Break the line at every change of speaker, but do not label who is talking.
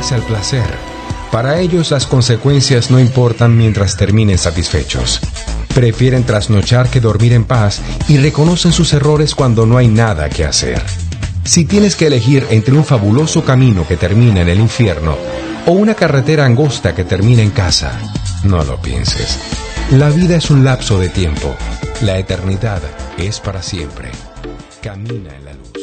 entregarse al placer. Para ellos las consecuencias no importan mientras terminen satisfechos. Prefieren trasnochar que dormir en paz y reconocen sus errores cuando no hay nada que hacer. Si tienes que elegir entre un fabuloso camino que termina en el infierno o una carretera angosta que termina en casa, no lo pienses. La vida es un lapso de tiempo. La eternidad es para siempre. Camina en la luz.